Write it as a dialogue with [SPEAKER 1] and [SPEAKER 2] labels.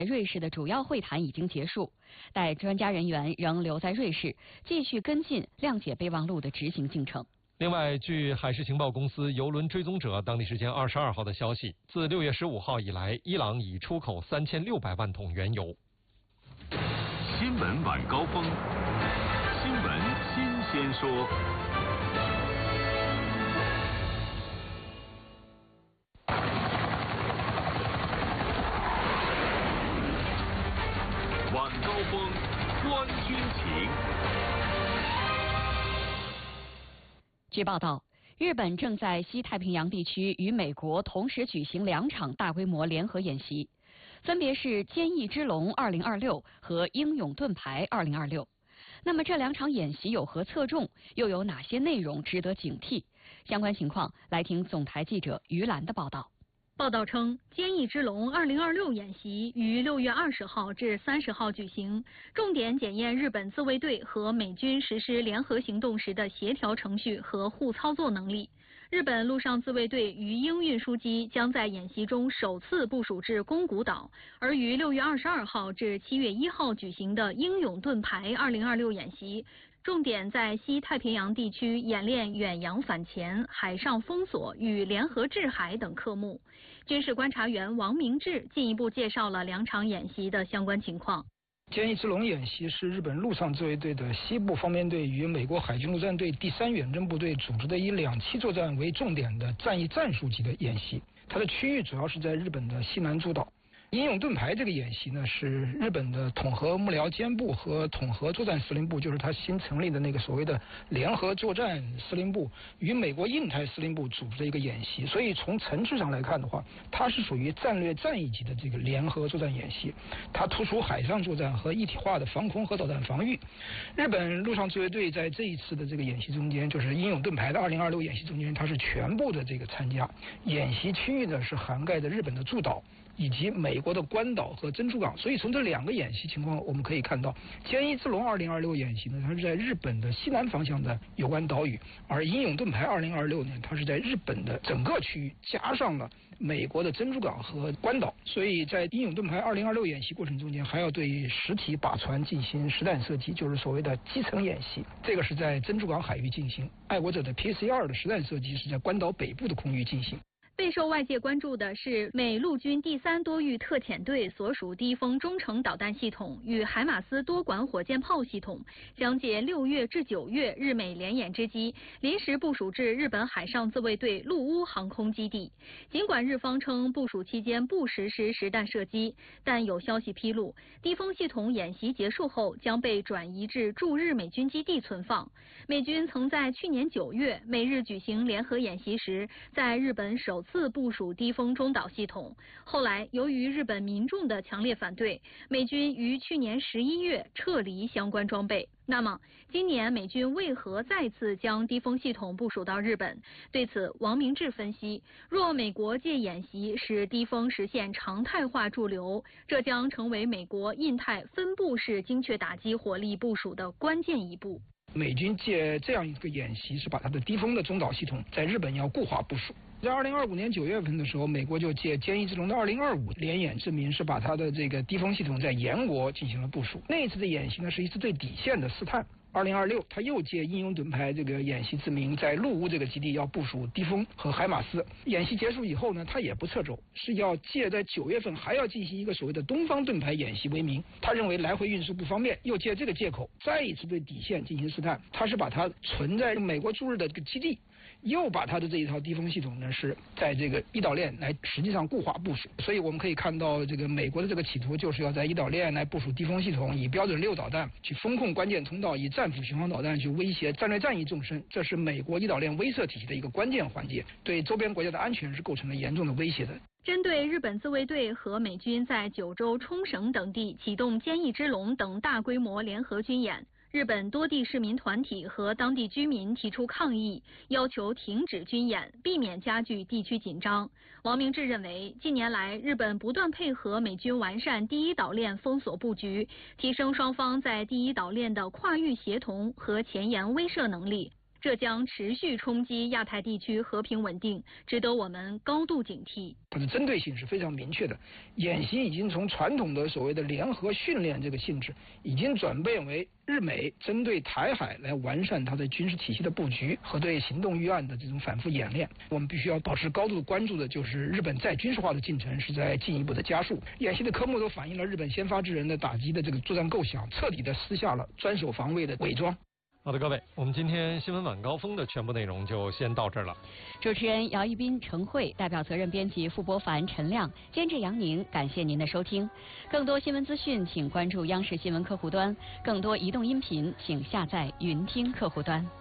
[SPEAKER 1] 瑞士的主要会谈已经结束，但专家人员仍留在瑞士，继续跟进谅解备忘录的执行进程。
[SPEAKER 2] 另外，据海事情报公司邮轮追踪者当地时间22号的消息，自6月15号以来，伊朗已出口3600万桶原油。
[SPEAKER 3] 新闻晚高峰，新闻新鲜说。晚高峰，观军情。
[SPEAKER 1] 据报道，日本正在西太平洋地区与美国同时举行2场大规模联合演习，分别是坚毅之龙2026和英勇盾牌2026。那么这2场演习有何侧重，又有哪些内容值得警惕？相关情况来听总台记者于兰的报道。
[SPEAKER 4] 报道称，坚毅之龙2026演习于6月20号至30号举行，重点检验日本自卫队和美军实施联合行动时的协调程序和互操作能力。日本陆上自卫队鱼鹰运输机将在演习中首次部署至宫古岛，而于6月22号至7月1号举行的英勇盾牌2026演习，重点在西太平洋地区演练远洋反潜、海上封锁与联合制海等科目。军事观察员王明志进一步介绍了2场演习的相关情况。
[SPEAKER 5] 坚毅之龙演习是日本陆上自卫队的西部方面队与美国海军陆战队第3远征部队组织的以2栖作战为重点的战役战术级的演习，它的区域主要是在日本的西南诸岛。英勇盾牌这个演习呢，是日本的统合幕僚监部和统合作战司令部，就是它新成立的那个所谓的联合作战司令部与美国印太司令部组织的一个演习。所以从层次上来看的话，它是属于战略战役级的这个联合作战演习，它突出海上作战和一体化的防空和导弹防御。日本陆上自卫队在这一次的这个演习中间，就是英勇盾牌的2026演习中间，它是全部的这个参加。演习区域呢是涵盖着日本的诸岛以及美国的关岛和珍珠港，所以从这2个演习情况我们可以看到，坚毅之龙2026演习呢，它是在日本的西南方向的有关岛屿，而英勇盾牌2026呢，它是在日本的整个区域加上了美国的珍珠港和关岛，所以在英勇盾牌2026演习过程中间，还要对实体靶船进行实弹射击，就是所谓的基层演习，这个是在珍珠港海域进行。爱国者的 PC-2 的实弹射击是在关岛北部的空域进行。
[SPEAKER 4] 备受外界关注的是美陆军第3多域特遣队所属低风中程导弹系统与海马斯多管火箭炮系统将借6月至9月日美联演之机，临时部署至日本海上自卫队陆乌航空基地。尽管日方称部署期间不实施实弹射击，但有消息披露，低风系统演习结束后将被转移至驻日美军基地存放。美军曾在去年9月美日举行联合演习时，在日本首次部署低风中导系统，后来由于日本民众的强烈反对，美军于去年11月撤离相关装备。那么，今年美军为何再次将低风系统部署到日本？对此，王明志分析，若美国借演习使低风实现常态化驻留，这将成为美国印太分布式精确打击火力部署的关键一步。
[SPEAKER 5] 美军借这样一个演习，是把它的低风的中导系统在日本要固化部署。在2025年9月份的时候，美国就借坚毅之龙的2025联演之名，是把它的这个低风系统在岩国进行了部署。那一次的演习呢，是一次对底线的试探。2026，他又借英勇盾牌这个演习之名，在陆乌这个基地要部署低风和海马斯。演习结束以后呢，他也不撤走，是要借在9月份还要进行一个所谓的东方盾牌演习为名，他认为来回运输不方便，又借这个借口再一次对底线进行试探。他是把它存在美国驻日的这个基地，又把他的这一套低风系统呢是在这个伊岛链来实际上固化部署。所以我们可以看到，这个美国的这个企图就是要在伊岛链来部署低风系统，以标准6导弹去封控关键通道，以战斧巡航导弹去威胁战略战役纵深，这是美国伊岛链威慑体系的一个关键环节，对周边国家的安全是构成了严重的威胁的。
[SPEAKER 4] 针对日本自卫队和美军在九州、冲绳等地启动坚毅之龙等大规模联合军演，日本多地市民团体和当地居民提出抗议，要求停止军演，避免加剧地区紧张。王明志认为，近年来日本不断配合美军完善第一岛链封锁布局，提升双方在第一岛链的跨域协同和前沿威慑能力。 这将持续冲击亚太地区和平稳定，值得我们高度警惕。
[SPEAKER 5] 它的针对性是非常明确的，演习已经从传统的所谓的联合训练这个性质，已经转变为日美针对台海来完善它的军事体系的布局和对行动预案的这种反复演练。我们必须要保持高度关注的就是日本再军事化的进程是在进一步的加速。演习的科目都反映了日本先发制人的打击的这个作战构想，彻底的撕下了专守防卫的伪装。
[SPEAKER 2] 好的，各位，我们今天新闻晚高峰的全部内容就先到这儿了。
[SPEAKER 1] 主持人姚一斌、程慧，代表责任编辑付博凡、陈亮，监制杨宁，感谢您的收听。更多新闻资讯，请关注央视新闻客户端；更多移动音频，请下载云听客户端。